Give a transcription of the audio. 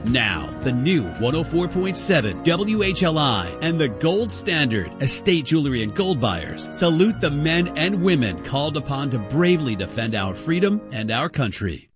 Now, the new 104.7 WHLI and the Gold Standard Estate Jewelry and Gold Buyers salute the men and women called upon to bravely defend our freedom and our country.